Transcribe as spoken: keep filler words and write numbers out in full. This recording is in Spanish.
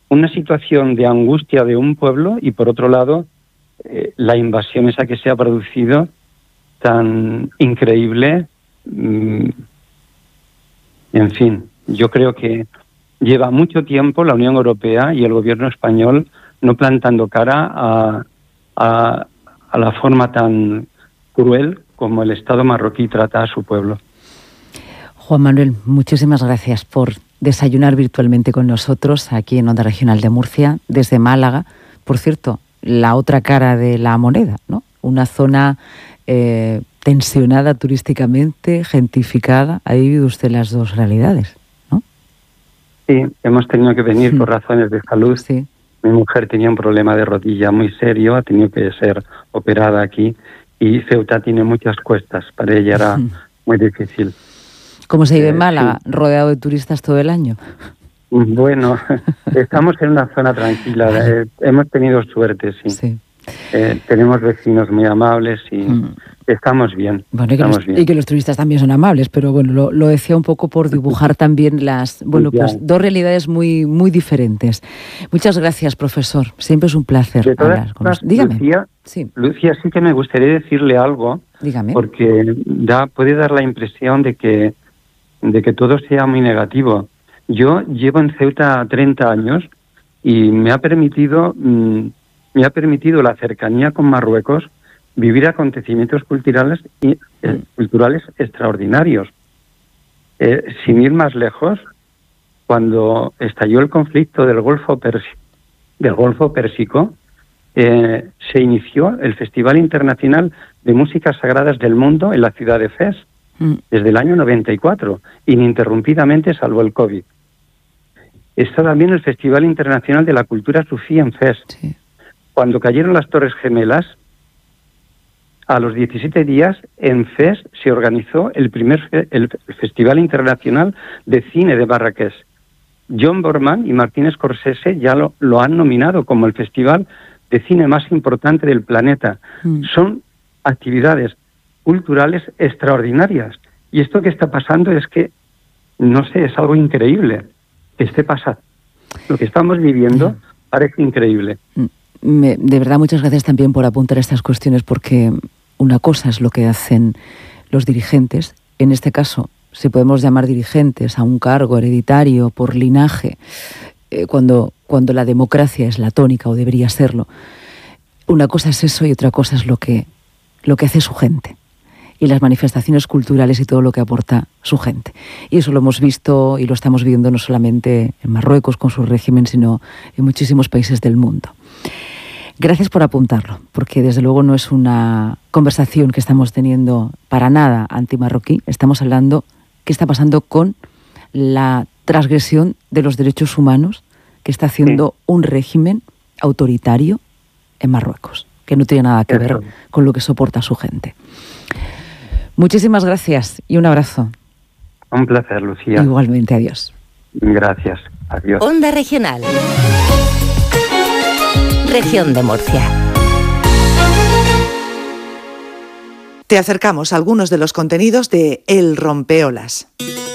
una situación de angustia de un pueblo y, por otro lado, eh, la invasión esa que se ha producido tan increíble. Mm, en fin, yo creo que lleva mucho tiempo la Unión Europea y el gobierno español no plantando cara a, a, a la forma tan cruel como el Estado marroquí trata a su pueblo. Juan Manuel, muchísimas gracias por desayunar virtualmente con nosotros aquí en Onda Regional de Murcia, desde Málaga. Por cierto, la otra cara de la moneda, ¿no? Una zona eh, tensionada turísticamente, gentificada. Ha vivido usted las dos realidades, ¿no? Sí, hemos tenido que venir sí. por razones de salud. Sí. Mi mujer tenía un problema de rodilla muy serio, ha tenido que ser operada aquí, y Ceuta tiene muchas cuestas, para ella era muy difícil. ¿Cómo se vive en Málaga, sí. rodeado de turistas todo el año? Bueno, estamos en una zona tranquila, eh, hemos tenido suerte, sí. sí. Eh, tenemos vecinos muy amables y mm. estamos bien. Bueno, y que, estamos los, bien. y que los turistas también son amables, pero bueno, lo, lo decía un poco por dibujar también las, bueno, pues dos realidades muy, muy diferentes. Muchas gracias, profesor. Siempre es un placer de todas hablar con usted. Dígame. Lucía, sí. Lucía, sí que me gustaría decirle algo. Dígame. Porque da, puede dar la impresión de que, de que todo sea muy negativo. Yo llevo en Ceuta treinta años y me ha permitido, mmm, me ha permitido la cercanía con Marruecos vivir acontecimientos culturales y eh, culturales extraordinarios. Eh, sin ir más lejos, cuando estalló el conflicto del Golfo Persi- del Golfo Pérsico, eh, se inició el Festival Internacional de Músicas Sagradas del Mundo en la ciudad de Fez, mm. desde el año noventa y cuatro, ininterrumpidamente salvo el COVID. Está también el Festival Internacional de la Cultura Sufí en Fez. Sí. Cuando cayeron las Torres Gemelas, a los diecisiete días, en Fez se organizó el primer fe- el Festival Internacional de Cine de Marrakech. John Borman y Martin Scorsese ya lo, lo han nominado como el festival de cine más importante del planeta. Mm. Son actividades culturales extraordinarias. Y esto que está pasando es que, no sé, es algo increíble que esté pasando. Lo que estamos viviendo mm. parece increíble. Me, de verdad, muchas gracias también por apuntar estas cuestiones, porque una cosa es lo que hacen los dirigentes, en este caso, si podemos llamar dirigentes a un cargo hereditario por linaje, eh, cuando, cuando la democracia es la tónica o debería serlo. Una cosa es eso y otra cosa es lo que, lo que hace su gente y las manifestaciones culturales y todo lo que aporta su gente. Y eso lo hemos visto y lo estamos viendo no solamente en Marruecos con su régimen, sino en muchísimos países del mundo. Gracias por apuntarlo, porque desde luego no es una conversación que estamos teniendo para nada antimarroquí. Estamos hablando qué está pasando con la transgresión de los derechos humanos que está haciendo sí. un régimen autoritario en Marruecos, que no tiene nada que Eso. ver con lo que soporta su gente. Muchísimas gracias y un abrazo. Un placer, Lucía. Igualmente, adiós. Gracias, adiós. Onda Regional. Región de Murcia. Te acercamos a algunos de los contenidos de El Rompeolas.